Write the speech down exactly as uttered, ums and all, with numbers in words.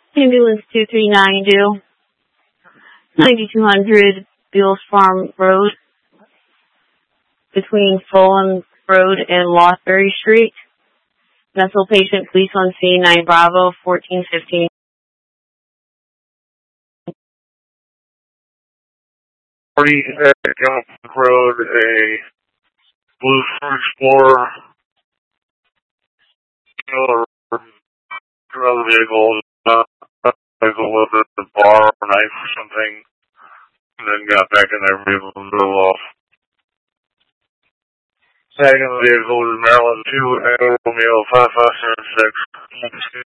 Ambulance two three nine due. ninety-two hundred Beals Farm Road. Between Fulham Road and Lothbury Street. Vessel patient, police on scene, nine Bravo, fourteen fifteen. Party at Gallop Road, a Blue Ford Explorer, killer, another vehicle, uh, vehicle with a bar or knife or something, and then got back in their vehicle and drove off. Tagging the vehicle is Maryland two, Romeo five five seven six.